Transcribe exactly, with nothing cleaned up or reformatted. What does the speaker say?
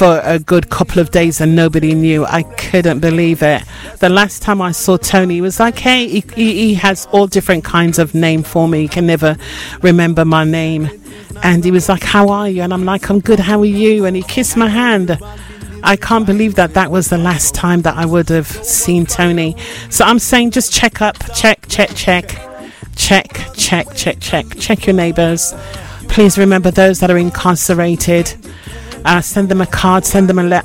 for a good couple of days and nobody knew. I couldn't believe it. The last time I saw Tony, he was like, hey, he, he, he has all different kinds of name for me. He can never remember my name. And he was like, how are you? And I'm like, I'm good, how are you? And he kissed my hand. I can't believe that that was the last time that I would have seen Tony. So I'm saying just check up, check, check, check, check, check, check, check, check your neighbours. Please remember those that are incarcerated. Uh, send them a card, send them a letter.